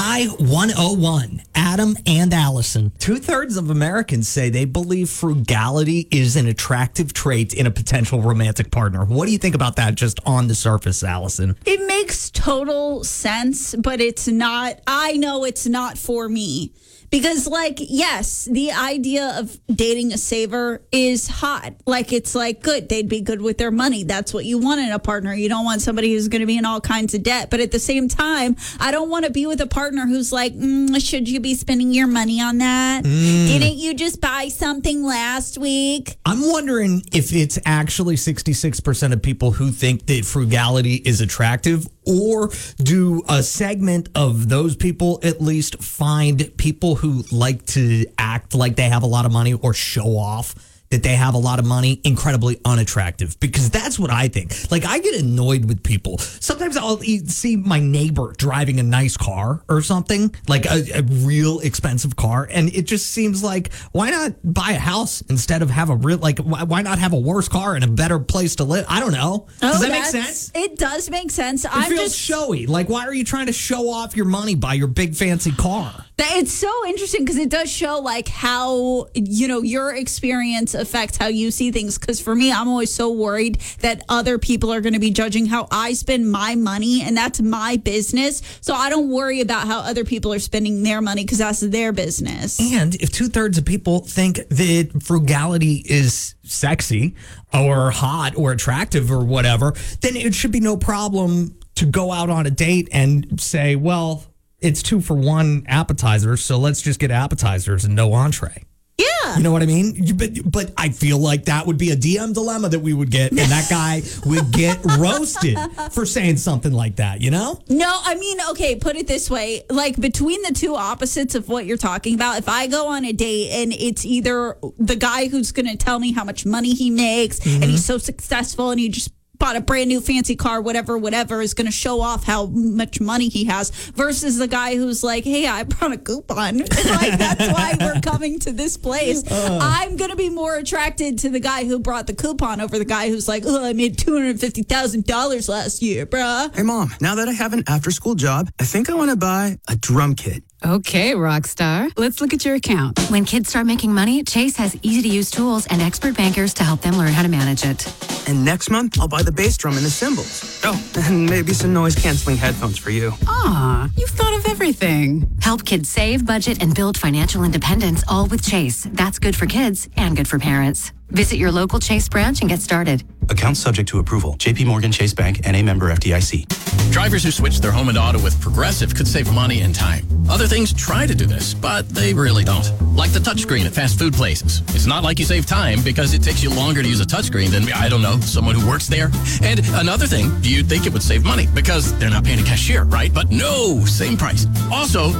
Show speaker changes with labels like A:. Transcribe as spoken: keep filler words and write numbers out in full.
A: My one oh one, Adam and Allison.
B: Two-thirds of Americans say they believe frugality is an attractive trait in a potential romantic partner. What do you think about that just on the surface, Allison?
C: It makes total sense, but it's not, I know it's not for me. Because, like, yes, the idea of dating a saver is hot. Like, it's like, good. They'd be good with their money. That's what you want in a partner. You don't want somebody who's going to be in all kinds of debt. But at the same time, I don't want to be with a partner who's like, mm, should you be spending your money on that? Mm. Didn't you just buy something last week?
B: I'm wondering if it's actually sixty-six percent of people who think that frugality is attractive, or do a segment of those people at least find people who like to act like they have a lot of money or show off that they have a lot of money incredibly unattractive? Because that's what I think. Like, I get annoyed with people. Sometimes I'll see my neighbor driving a nice car or something, like a, a real expensive car, and it just seems like, why not buy a house instead of have a real, like, why not have a worse car and a better place to live? I don't know. Does
C: oh,
B: that make sense?
C: It does make sense.
B: It
C: I'm
B: feels
C: just
B: showy. Like, why are you trying to show off your money by your big fancy car?
C: It's so interesting because it does show like how, you know, your experience affects how you see things. Because for me, I'm always so worried that other people are going to be judging how I spend my money, and that's my business. So I don't worry about how other people are spending their money because that's their business.
B: And if two thirds of people think that frugality is sexy or hot or attractive or whatever, then it should be no problem to go out on a date and say, well, it's two for one appetizer, so let's just get appetizers and no entree.
C: Yeah.
B: You know what I mean? But, but I feel like that would be a D M dilemma that we would get, and that guy would get roasted for saying something like that, you know?
C: No, I mean, okay, put it this way. Like, between the two opposites of what you're talking about, if I go on a date and it's either the guy who's going to tell me how much money he makes, mm-hmm. and he's so successful and he just bought a brand new fancy car, whatever, whatever, is going to show off how much money he has, versus the guy who's like, hey, I brought a coupon. Like, that's why we're coming to this place. Uh. I'm going to be more attracted to the guy who brought the coupon over the guy who's like, oh, I made two hundred fifty thousand dollars last year, bruh.
D: Hey, Mom, now that I have an after-school job, I think I want to buy a drum kit.
E: Okay, rock star. Let's look at your account.
F: When kids start making money, Chase has easy-to-use tools and expert bankers to help them learn how to manage it.
D: And next month, I'll buy the bass drum and the cymbals. Oh, and maybe some noise-canceling headphones for you.
E: Aw, you've thought of everything.
F: Help kids save, budget, and build financial independence, all with Chase. That's good for kids and good for parents. Visit your local Chase branch and get started.
G: Account subject to approval. J P Morgan Chase Bank, N A member F D I C.
H: Drivers who switch their home and auto with Progressive could save money and time. Other things try to do this, but they really don't. Like the touchscreen at fast food places. It's not like you save time because it takes you longer to use a touchscreen than, I don't know, someone who works there. And another thing, you'd think it would save money because they're not paying a cashier, right? But no, same price. Also,